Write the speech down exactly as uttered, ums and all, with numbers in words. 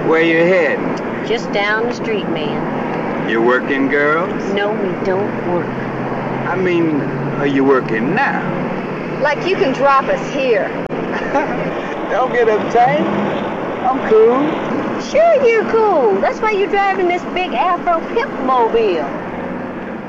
Where you heading? Just down the street, man. You working, girls? No, we don't work. I mean, are you working now? Like you can drop us here. Don't get uptight. I'm cool. Sure you're cool. That's why you're driving this big Afro pimp mobile.